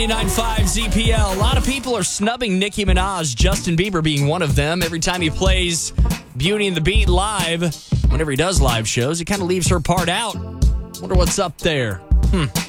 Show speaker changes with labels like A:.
A: 99.5 ZPL. A lot of people are snubbing Nicki Minaj, Justin Bieber being one of them. Every time he plays Beauty and the Beat live, whenever he does live shows, he kind of leaves her part out. Wonder what's up there.